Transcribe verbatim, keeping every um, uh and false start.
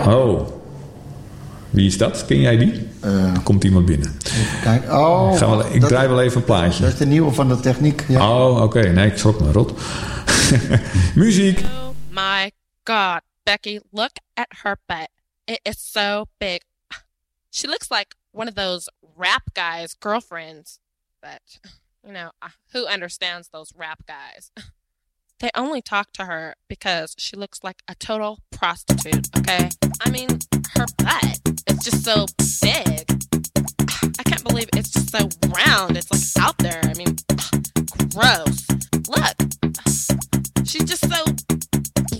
Oh. Wie is dat? Ken jij die? Uh, er komt iemand binnen. Even kijken. Oh, Gaan we, ik dat, draai wel even een plaatje. Dat is de nieuwe van de techniek. Ja. Oh, oké. Okay. Nee, ik schrok me rot. Muziek. Oh my god. Becky, look at her butt. It is so big. She looks like one of those rap guys' girlfriends. But, you know, who understands those rap guys? They only talk to her because she looks like a total prostitute, okay? I mean, her butt is just so